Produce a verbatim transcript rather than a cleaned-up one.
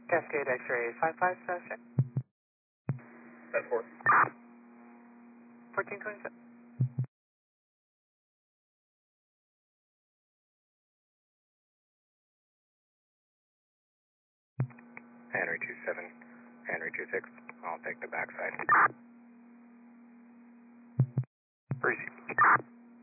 Cascade X-ray five five, status check. ten four. fourteen twenty-seven. Henry two seven, Henry two six. I'll take the backside. Breezy.